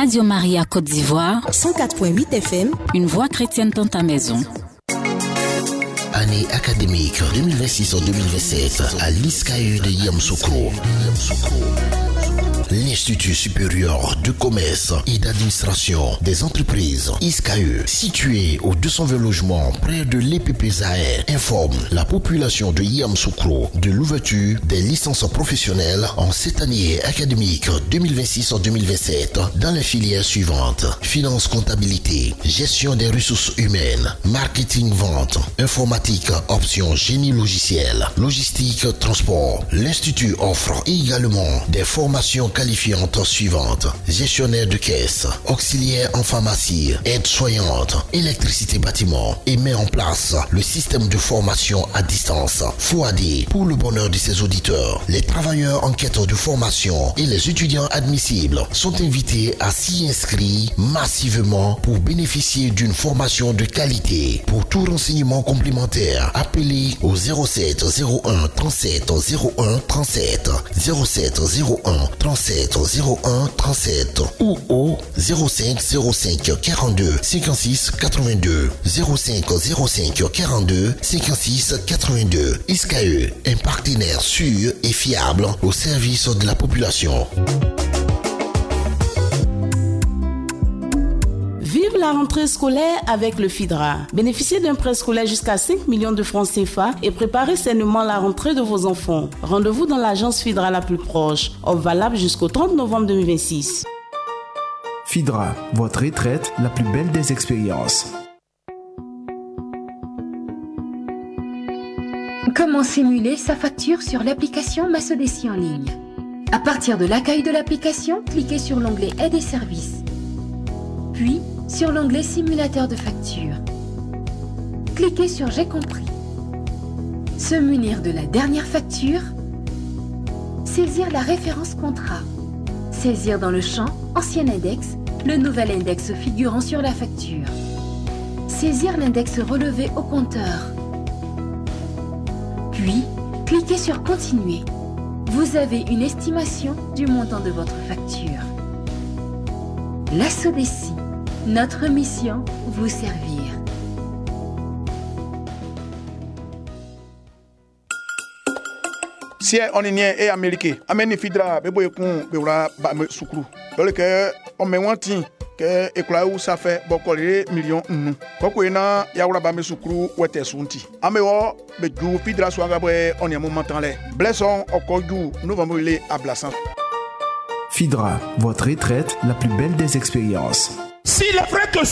Radio Maria Côte d'Ivoire, 104.8 FM, une voix chrétienne dans ta maison. Année académique 2026-2027 à l'ISCAE de Yamoussoukro. L'Institut supérieur de commerce et d'administration des entreprises ISCAE, situé au 220 logements près de l'EPP Zaïre, informe la population de Yamoussoukro de l'ouverture des licences professionnelles en cette année académique 2026-2027 dans les filières suivantes: finance, comptabilité, gestion des ressources humaines, marketing, vente, informatique, option génie logiciel, logistique, transport. L'Institut offre également des formations qualifiantes suivantes: gestionnaire de caisse, auxiliaire en pharmacie, aide-soignante, électricité bâtiment, et met en place le système de formation à distance FOAD pour le bonheur de ses auditeurs. Les travailleurs en quête de formation et les étudiants admissibles sont invités à s'y inscrire massivement pour bénéficier d'une formation de qualité. Pour tout renseignement complémentaire, appelez au 07 01 37 01 37 07 01 37 01 37 ou au 05 05 42 56 82 05 05 42 56 82. ISCAE, un partenaire sûr et fiable au service de la population. Vive la rentrée scolaire avec le FIDRA. Bénéficiez d'un prêt scolaire jusqu'à 5 millions de francs CFA et préparez sainement la rentrée de vos enfants. Rendez-vous dans l'agence FIDRA la plus proche. Offre valable jusqu'au 30 novembre 2026. FIDRA, votre retraite, la plus belle des expériences. Comment simuler sa facture sur l'application Masodeci en ligne? À partir de l'accueil de l'application, cliquez sur l'onglet Aide et services. Puis, sur l'onglet Simulateur de facture. Cliquez sur J'ai compris. Se munir de la dernière facture. Saisir la référence contrat. Saisir dans le champ Ancien index le nouvel index figurant sur la facture. Saisir l'index relevé au compteur. Puis, cliquez sur Continuer. Vous avez une estimation du montant de votre facture. La Sodeci. Notre mission, vous servir. Si on est et américain, ameni fidra bebo ekun bewra ba me sukuru. Dole ke on me wanti ke ekula u ça fait bokole million nu. Koko ina yawra ba me sukuru wete sunti. Amewo be ju fidra swanga boy on est moment temps les. Blesson okoju nous vamos les ablassant. FIDRA, votre retraite, la plus belle des expériences. S'il est vrai que